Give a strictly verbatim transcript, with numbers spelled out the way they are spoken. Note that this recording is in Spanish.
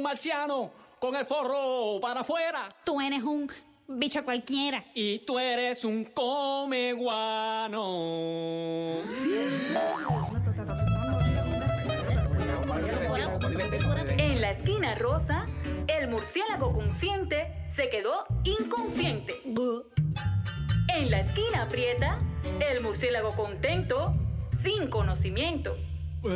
marciano con el forro para afuera. Tú eres un bicho cualquiera. Y tú eres un comeguano. En la esquina rosa, el murciélago consciente se quedó inconsciente. En la esquina prieta, el murciélago contento, sin conocimiento.